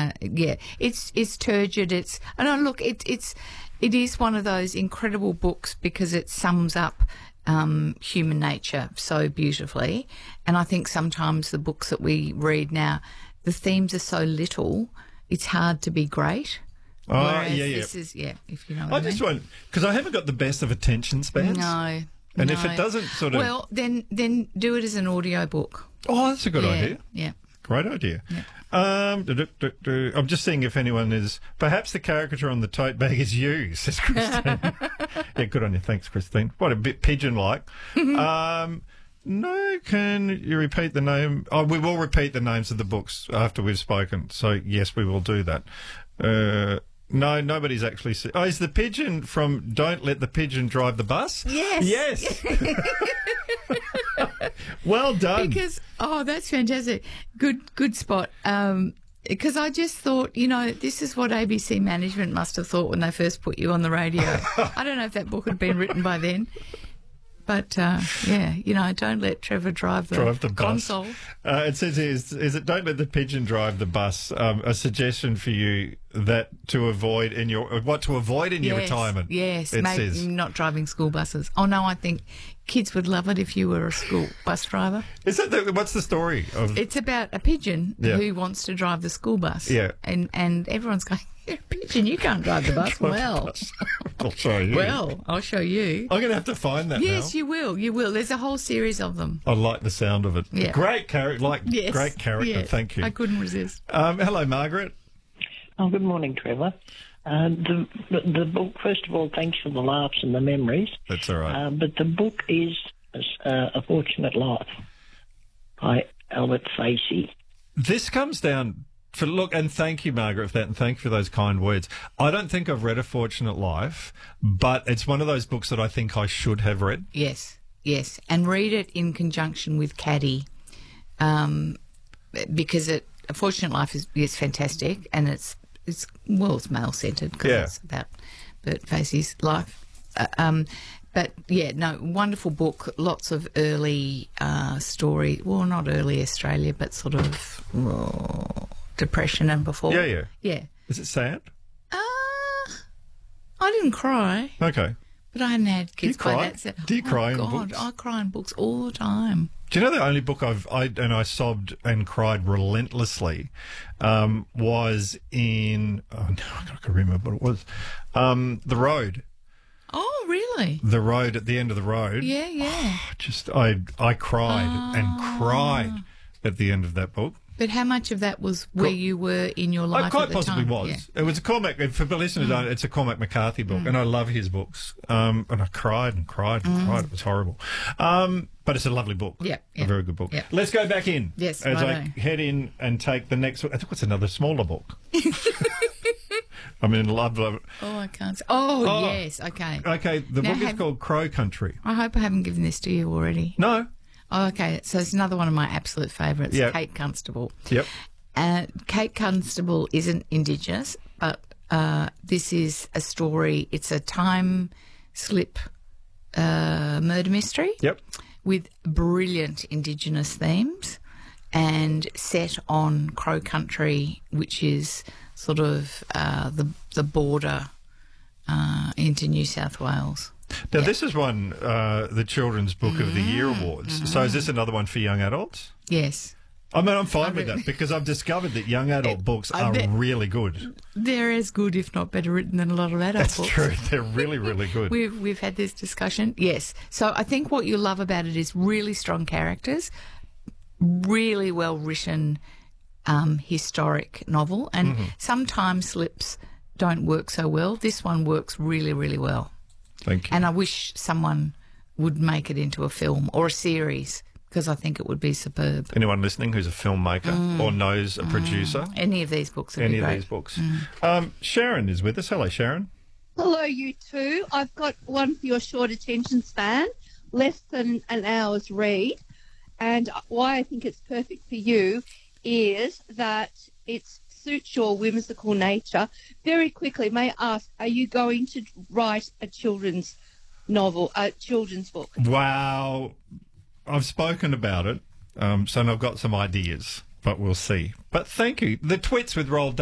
It's turgid. It is one of those incredible books because it sums up human nature so beautifully. And I think sometimes the books that we read now, the themes are so little, it's hard to be great. Oh, Whereas yeah. This is, if you know what I mean. I just want, because I haven't got the best of attention spans. No. And if it doesn't sort of... Well, then do it as an audio book. Oh, that's a good idea. Yeah. Great idea. Yeah. I'm just seeing if anyone is... Perhaps the caricature on the tote bag is you, says Christine. Yeah, good on you. Thanks, Christine. What a bit pigeon-like. No, can you repeat the name? Oh, we will repeat the names of the books after we've spoken. So, yes, we will do that. No, nobody's actually... Oh, is the pigeon from Don't Let the Pigeon Drive the Bus? Yes. Yes. Well done. Because, that's fantastic. Good spot. Because I just thought, this is what ABC management must have thought when they first put you on the radio. I don't know if that book had been written by then. But, don't let Trevor drive the console. It says here, is it don't let the pigeon drive the bus? A suggestion for you to avoid in your retirement. Yes, it maybe says. Not driving school buses. Oh, no, I think kids would love it if you were a school bus driver. What's the story of? It's about a pigeon who wants to drive the school bus. Yeah. And everyone's going, you're a pigeon, you can't drive the bus. I'll show you. Well, I'll show you. I'm going to have to find that now. Yes, you will. You will. There's a whole series of them. I like the sound of it. Yeah. Great character. Great character. Yes. Thank you. I couldn't resist. Hello, Margaret. Oh, good morning, Trevor. The book, first of all, thanks for the laughs and the memories. That's all right. But the book is A Fortunate Life by Albert Facey. This comes down for look, and thank you, Margaret, for that, and thank you for those kind words. I don't think I've read A Fortunate Life, but it's one of those books that I think I should have read. Yes, and read it in conjunction with Caddy, because A Fortunate Life is fantastic, and it's male centred because it's about Bert Facey's life. Wonderful book. Lots of early story. Well, not early Australia, but sort of Depression and before. Yeah. Is it sad? I didn't cry. Okay. But I hadn't had kids. Do you cry in books? I cry in books all the time. Do you know the only book I sobbed and cried relentlessly was in I can't remember what it was. The Road. Oh, really? The Road, at the end of the road. Yeah. I cried and cried at the end of that book. But how much of that was where you were in your life? Quite at the possibly time? was. Yeah. It was a Cormac. For the listeners, it's a Cormac McCarthy book, and I love his books. And I cried and cried and cried. It was horrible. But it's a lovely book. Yeah. A very good book. Yeah. Let's go back in. Yes. As I head in and take the next one. I think it's another smaller book. I'm in love. Oh, I can't. Oh, yes. Okay. Okay. The book is called Crow Country. I hope I haven't given this to you already. No. Oh, okay. So it's another one of my absolute favourites, Kate Constable. Yep. Kate Constable isn't Indigenous, but this is a story. It's a time slip murder mystery. Yep. With brilliant Indigenous themes and set on Crow Country, which is sort of the border into New South Wales. Now, this is won the Children's Book of the Year Awards. So is this another one for young adults? Yes. I mean, I'm fine with that because I've discovered that young adult books are really good. They're as good, if not better written than a lot of adult books. That's true. They're really, really good. We've had this discussion. Yes. So I think what you love about it is really strong characters, really well written historic novel, and some time slips don't work so well. This one works really, really well. Thank you. And I wish someone would make it into a film or a series, because I think it would be superb. Anyone listening who's a filmmaker or knows a producer? Any of these books would be great. Any of these books. Sharon is with us. Hello, Sharon. Hello, you two. I've got one for your short attention span, less than an hour's read. And why I think it's perfect for you is that it suits your whimsical nature. Very quickly, may I ask, are you going to write a children's novel, a children's book? Wow. I've spoken about it, so I've got some ideas, but we'll see. But thank you. The Twits with Roald Dahl.